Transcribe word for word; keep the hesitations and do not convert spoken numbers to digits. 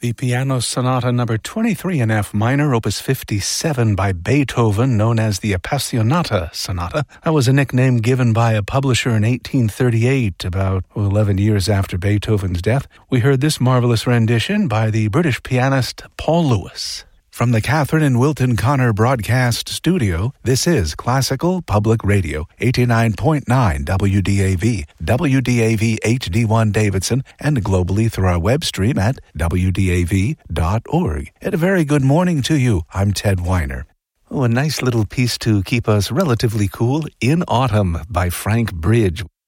The Piano Sonata number twenty-three in F minor, opus fifty-seven by Beethoven, known as the Appassionata Sonata. That was a nickname given by a publisher in eighteen thirty-eight, about eleven years after Beethoven's death. We heard this marvelous rendition by the British pianist Paul Lewis. From the Catherine and Wilton Connor Broadcast Studio, this is Classical Public Radio, eighty-nine point nine W D A V, W D A V H D one Davidson, and globally through our web stream at W D A V dot org. And a very good morning to you. I'm Ted Weiner. Oh, a nice little piece to keep us relatively cool, In Autumn by Frank Bridge.